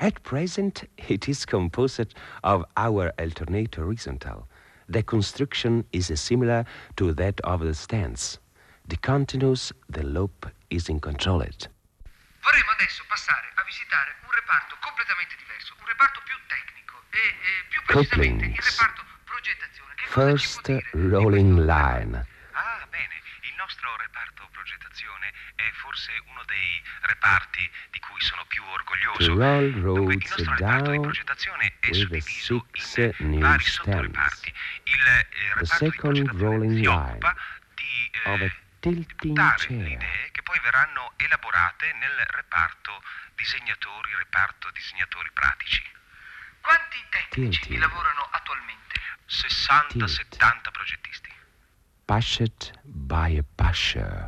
At present, it is composed of our alternate horizontal. The construction is similar to that of the stance. The continuous, the loop is uncontrolled. Vorremmo adesso passare a visitare un reparto completamente diverso, un reparto più tecnico e più precisamente il reparto progettazione. Che cosa ci First può dire? rolling line. Ah, bene. Il nostro reparto progettazione è forse uno dei reparti di cui sono più orgoglioso. To roll Dunque, il roads nostro reparto di down progettazione è with the suddiviso 6 in new vari stands. sottoreparti. Il The reparto di second progettazione rolling si line occupa di of a tilting buttare le chair. idee che poi verranno elaborate nel reparto disegnatori pratici. Quanti tecnici Tilting. vi lavorano attualmente? 60-70 progettisti. Pushed by a pusher.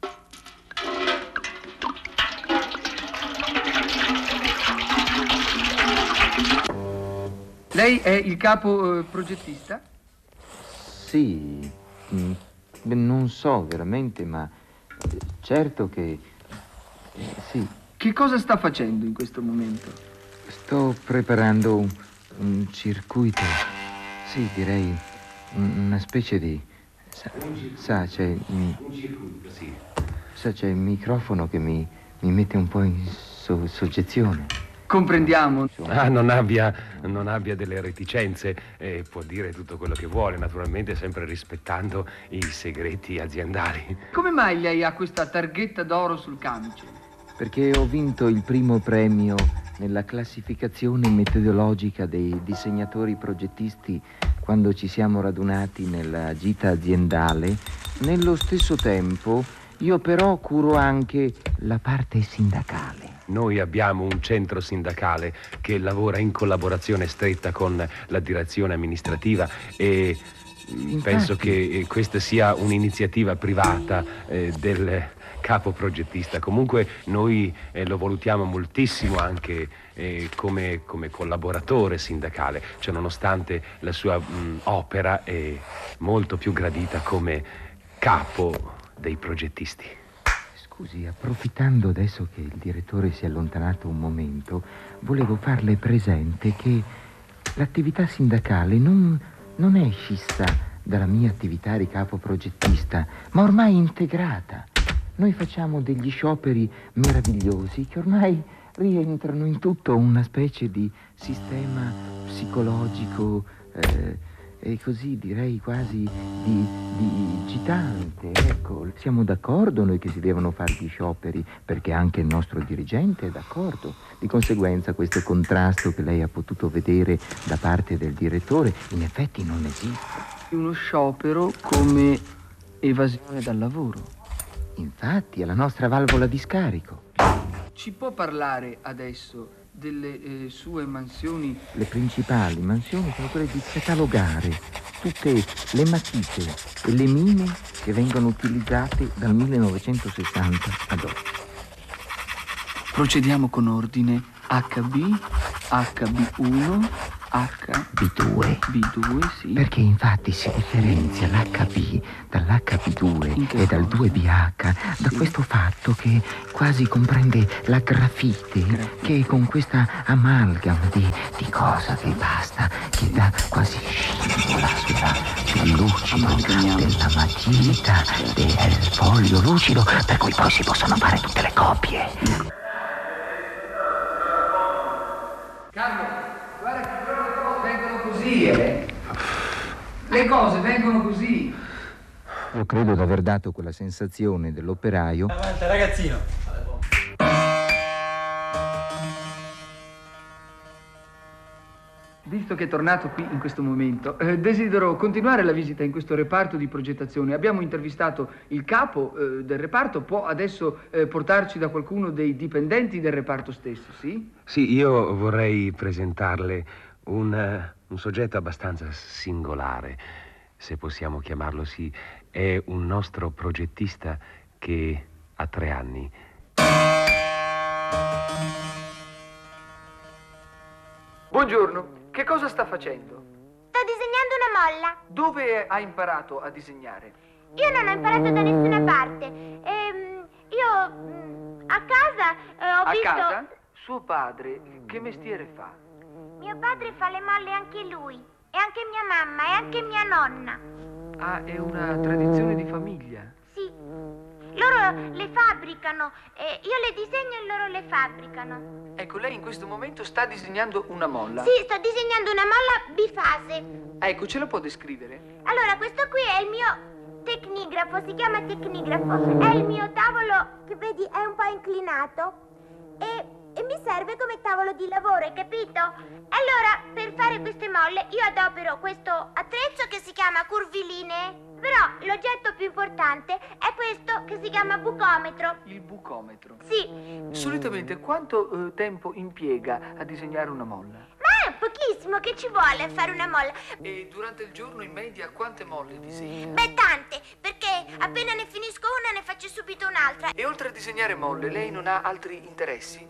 Lei è il capo progettista? Sì, non so veramente, ma certo che sì. Che cosa sta facendo in questo momento? Sto preparando un circuito, sì, direi una specie di... Sa, c'è... Un circuito, sì. Sa, c'è il microfono che mi mette un po' in soggezione. Comprendiamo. Non abbia delle reticenze, può dire tutto quello che vuole, naturalmente sempre rispettando i segreti aziendali. Come mai lei ha questa targhetta d'oro sul camice? Perché ho vinto il primo premio nella classificazione metodologica dei disegnatori progettisti quando ci siamo radunati nella gita aziendale. Nello stesso tempo io però curo anche la parte sindacale. Noi abbiamo un centro sindacale che lavora in collaborazione stretta con la direzione amministrativa e penso che questa sia un'iniziativa privata del capo progettista. Comunque noi lo valutiamo moltissimo anche come collaboratore sindacale, cioè nonostante la sua opera è molto più gradita come capo dei progettisti. Scusi, approfittando adesso che il direttore si è allontanato un momento, volevo farle presente che l'attività sindacale non è scissa dalla mia attività di capo progettista, ma ormai integrata. Noi facciamo degli scioperi meravigliosi che ormai rientrano in tutto una specie di sistema psicologico e così direi quasi digitante, ecco. Siamo d'accordo noi che si devono fare gli scioperi perché anche il nostro dirigente è d'accordo. Di conseguenza questo contrasto che lei ha potuto vedere da parte del direttore in effetti non esiste. Uno sciopero come evasione dal lavoro. Infatti è la nostra valvola di scarico. Ci può parlare adesso delle sue mansioni? Le principali mansioni sono quelle di catalogare tutte le matite e le mine che vengono utilizzate dal 1960 ad oggi. Procediamo con ordine. HB, HB1, B2. B2, sì. Perché infatti si differenzia l'HB dall'HB2 e dal 2BH da questo fatto che quasi comprende la grafite che con questa amalgama di cosa che basta, che dà quasi scivola sul lucido della matita, del foglio lucido, per cui poi si possono fare tutte le copie. Carlo, guarda che le cose vengono così, Le cose vengono così. Io credo di aver dato quella sensazione dell'operaio. Avanti, ragazzino. Visto che è tornato qui in questo momento, desidero continuare la visita in questo reparto di progettazione. Abbiamo intervistato il capo del reparto, può adesso portarci da qualcuno dei dipendenti del reparto stesso, sì? Sì, io vorrei presentarle un soggetto abbastanza singolare, se possiamo chiamarlo sì. È un nostro progettista che ha 3 anni. Buongiorno, che cosa sta facendo? Sto disegnando una molla. Dove ha imparato a disegnare? Io non ho imparato da nessuna parte. Io a casa ho A visto... casa? Suo padre che mestiere fa? Mio padre fa le molle anche lui. E anche mia mamma, e anche mia nonna. Ah, è una tradizione di famiglia. Sì. Loro le fabbricano. Io le disegno e loro le fabbricano. Ecco, lei in questo momento sta disegnando una molla. Sì, sto disegnando una molla bifase. Ecco, ce la può descrivere? Allora, questo qui è il mio tecnigrafo, si chiama tecnigrafo. È il mio tavolo, che vedi, è un po' inclinato. E mi serve come tavolo di lavoro, hai capito? Allora, per fare queste molle, io adopero questo attrezzo che si chiama curvilinee. Però l'oggetto più importante è questo che si chiama bucometro. Il bucometro. Sì. Solitamente quanto tempo impiega a disegnare una molla? Ma è pochissimo che ci vuole a fare una molla. E durante il giorno in media quante molle disegna? Beh, tante, perché appena ne finisco una ne faccio subito un'altra. E oltre a disegnare molle, lei non ha altri interessi?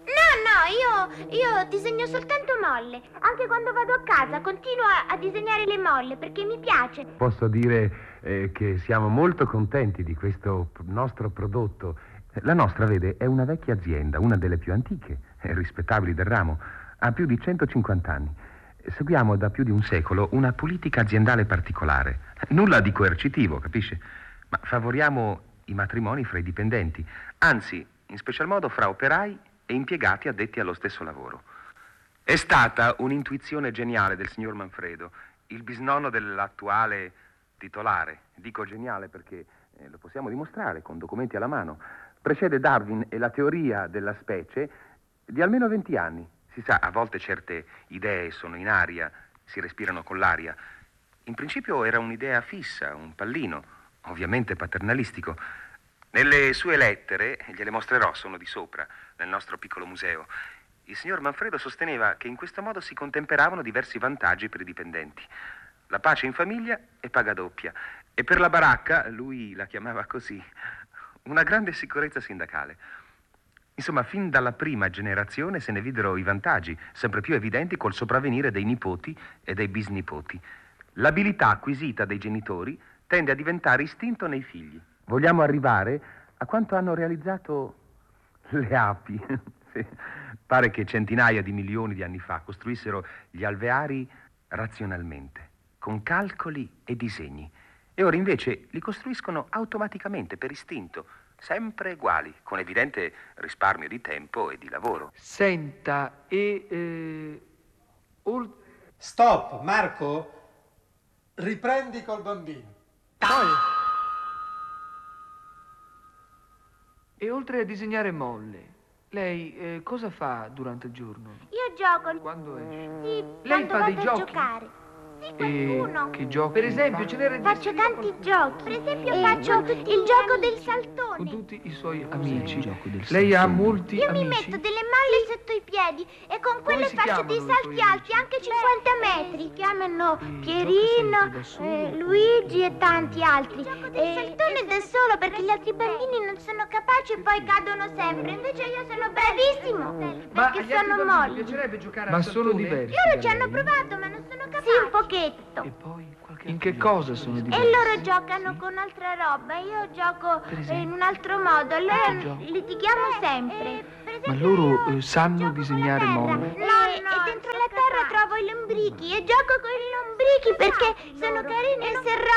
No, io disegno soltanto molle. Anche quando vado a casa continuo a disegnare le molle perché mi piace. Posso dire che siamo molto contenti di questo nostro prodotto. La nostra, vede, è una vecchia azienda, una delle più antiche e rispettabili del ramo. Ha più di 150 anni. Seguiamo da più di un secolo una politica aziendale particolare. Nulla di coercitivo, capisce? Ma favoriamo i matrimoni fra i dipendenti. Anzi, in special modo fra operai e impiegati addetti allo stesso lavoro. È stata un'intuizione geniale del signor Manfredo, il bisnonno dell'attuale titolare. Dico geniale perché lo possiamo dimostrare con documenti alla mano. Precede Darwin e la teoria della specie di almeno 20 anni. Si sa, a volte certe idee sono in aria, si respirano con l'aria. In principio era un'idea fissa, un pallino, ovviamente paternalistico. Nelle sue lettere, gliele mostrerò, sono di sopra, nel nostro piccolo museo, il signor Manfredo sosteneva che in questo modo si contemperavano diversi vantaggi per i dipendenti. La pace in famiglia e paga doppia. E per la baracca, lui la chiamava così, una grande sicurezza sindacale. Insomma, fin dalla prima generazione se ne videro i vantaggi, sempre più evidenti col sopravvenire dei nipoti e dei bisnipoti. L'abilità acquisita dai genitori tende a diventare istinto nei figli. Vogliamo arrivare a quanto hanno realizzato le api. Sì. Pare che centinaia di milioni di anni fa costruissero gli alveari razionalmente, con calcoli e disegni. E ora invece li costruiscono automaticamente, per istinto, sempre uguali, con evidente risparmio di tempo e di lavoro. Senta, Stop, Marco. Riprendi col bambino. E oltre a disegnare molle, lei cosa fa durante il giorno? Io gioco. Quando esce? Sì, Lei quando fa dei vado a giochi? giocare. Sì, E qualcuno. che giochi? Per esempio, ce n'era Faccio tanti giochi. Per esempio, faccio il gioco del saltone. con tutti i suoi amici. gioco del Lei ha saltone? molti Io mi amici? metto delle molle sotto i piedi e con quelle si faccio dei chiamano i salti tuoi alti, amici? anche 50 metri. Si chiamano gioca Pierino, sempre da solo? Luigi e tanti altri. Il gioco del saltone da solo perché gli altri bambini non sono capaci e poi cadono sempre. Invece io sono bravissimo Ma perché agli altri sono bambini molli. piacerebbe giocare al saltone? Ma sono diversi. Loro da ci hanno lei? provato ma non sono capaci. Sì, un pochetto. E poi in che cosa sono diversi? E loro giocano con altra roba, io gioco in un altro modo, allora Che gioco? litighiamo sempre. Ma loro sanno disegnare molle? E dentro la terra trovo i lombrichi e gioco con i lombrichi perché sono carini e si